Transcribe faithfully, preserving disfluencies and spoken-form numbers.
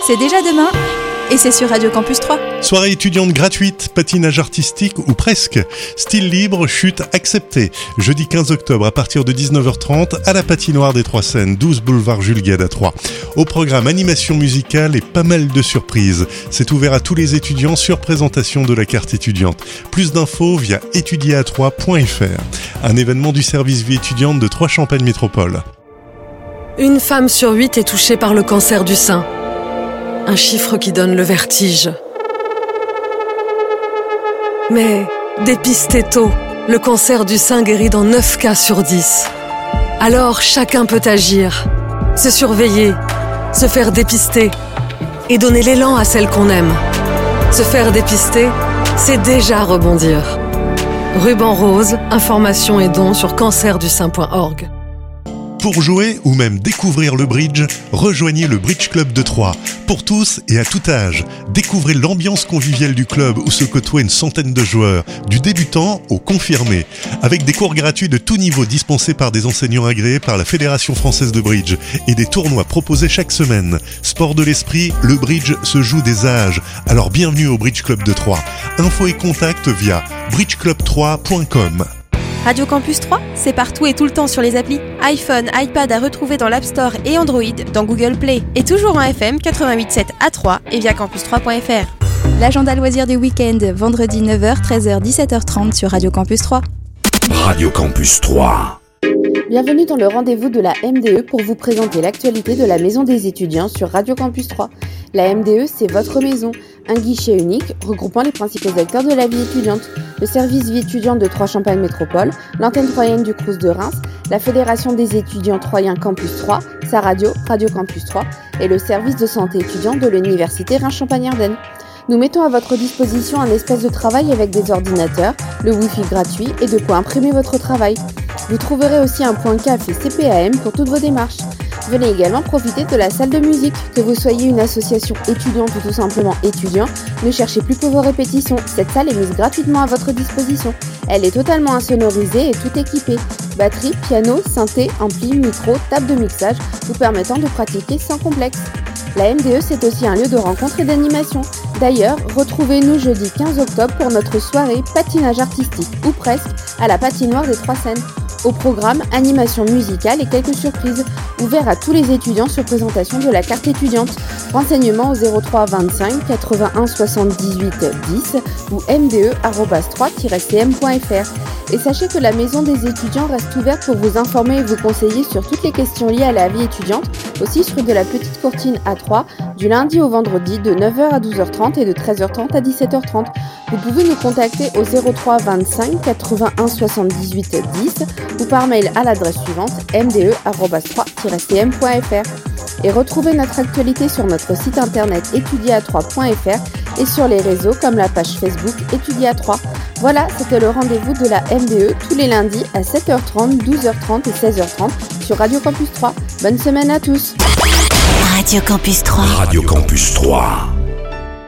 C'est déjà demain et c'est sur Radio Campus trois. Soirée étudiante gratuite, patinage artistique ou presque. Style libre, chute acceptée. Jeudi quinze octobre à partir de dix-neuf heures trente à la patinoire des Trois Seines, douze boulevard Jules Guesde à Troyes. Au programme animation musicale et pas mal de surprises. C'est ouvert à tous les étudiants sur présentation de la carte étudiante. Plus d'infos via étudier à troyes point f r. Un événement du service vie étudiante de Troyes Champagne Métropole. Une femme sur huit est touchée par le cancer du sein. Un chiffre qui donne le vertige. Mais dépistez tôt, le cancer du sein guérit dans neuf cas sur dix. Alors chacun peut agir, se surveiller, se faire dépister et donner l'élan à celle qu'on aime. Se faire dépister, c'est déjà rebondir. Ruban rose, informations et dons sur cancer du sein point org. Pour jouer ou même découvrir le bridge, rejoignez le Bridge Club de Troyes. Pour tous et à tout âge, découvrez l'ambiance conviviale du club où se côtoient une centaine de joueurs, du débutant au confirmé, avec des cours gratuits de tout niveau dispensés par des enseignants agréés par la Fédération Française de Bridge et des tournois proposés chaque semaine. Sport de l'esprit, le bridge se joue des âges. Alors bienvenue au Bridge Club de Troyes. Infos et contacts via bridge club troyes point com. Radio Campus trois, c'est partout et tout le temps sur les applis. iPhone, iPad à retrouver dans l'App Store et Android, dans Google Play. Et toujours en F M quatre-vingt-huit virgule sept à Troyes et via campus trois point f r. L'agenda loisirs du week-end, vendredi neuf heures, treize heures, dix-sept heures trente sur Radio Campus trois. Radio Campus trois. Bienvenue dans le rendez-vous de la M D E pour vous présenter l'actualité de la Maison des étudiants sur Radio Campus trois. La M D E, c'est votre maison, un guichet unique regroupant les principaux acteurs de la vie étudiante. Le service vie étudiante de Troyes Champagne Métropole, l'antenne troyenne du Crous de Reims, la Fédération des étudiants troyens Campus trois, sa radio, Radio Campus trois, et le service de santé étudiant de l'Université Reims-Champagne-Ardenne. Nous mettons à votre disposition un espace de travail avec des ordinateurs, le Wi-Fi gratuit et de quoi imprimer votre travail. Vous trouverez aussi un point café C P A M pour toutes vos démarches. Venez également profiter de la salle de musique. Que vous soyez une association étudiante ou tout simplement étudiant, ne cherchez plus que vos répétitions. Cette salle est mise gratuitement à votre disposition. Elle est totalement insonorisée et tout équipée. Batterie, piano, synthé, ampli, micro, table de mixage, vous permettant de pratiquer sans complexe. La M D E, c'est aussi un lieu de rencontre et d'animation. D'ailleurs, retrouvez-nous jeudi quinze octobre pour notre soirée patinage artistique, ou presque, à la patinoire des Trois Seines. Au programme, animation musicale et quelques surprises, ouverts à tous les étudiants sur présentation de la carte étudiante. Renseignements au zéro trois vingt-cinq quatre-vingt-un soixante-dix-huit dix ou m d e arobase troyes tiret c m point f r. Et sachez que la Maison des étudiants reste ouverte pour vous informer et vous conseiller sur toutes les questions liées à la vie étudiante, au six rue de la Petite Courtine à Troyes, du lundi au vendredi de neuf heures à douze heures trente et de treize heures trente à dix-sept heures trente. Vous pouvez nous contacter au zéro trois vingt-cinq quatre-vingt-un soixante-dix-huit dix ou par mail à l'adresse suivante m d e arobase troyes tiret c m point f r. Et retrouvez notre actualité sur notre site internet étudier à troyes point f r et sur les réseaux comme la page Facebook Étudier à Troyes. Voilà, c'était le rendez-vous de la M D E tous les lundis à sept heures trente, douze heures trente et seize heures trente sur Radio Campus trois. Bonne semaine à tous. Radio Campus trois. Radio Campus trois.